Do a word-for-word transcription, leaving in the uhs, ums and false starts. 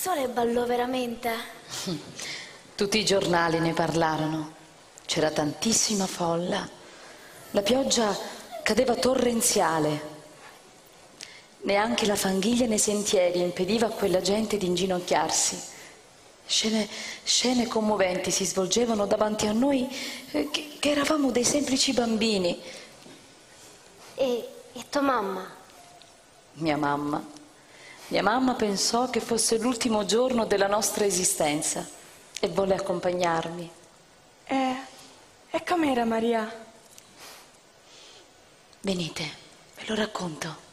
sole ballò veramente? Tutti i giornali ne parlarono. C'era tantissima folla. La pioggia cadeva torrenziale. Neanche la fanghiglia nei sentieri impediva a quella gente di inginocchiarsi. Scene, scene commoventi si svolgevano davanti a noi, eh, che, che eravamo dei semplici bambini. E, e tua mamma? Mia mamma. Mia mamma pensò che fosse l'ultimo giorno della nostra esistenza e volle accompagnarmi. E, e com'era Maria? Venite, ve lo racconto.